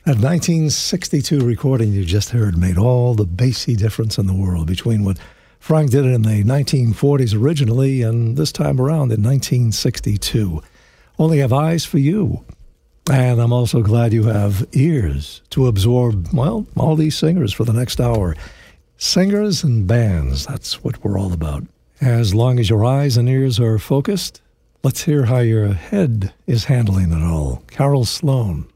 That 1962 recording you just heard made all the bassy difference in the world between what Frank did in the 1940s originally and this time around in 1962. Only Have Eyes for You. And I'm also glad you have ears to absorb, well, all these singers for the next hour. Singers and bands, that's what we're all about. As long as your eyes and ears are focused, let's hear how your head is handling it all. Carol Sloan.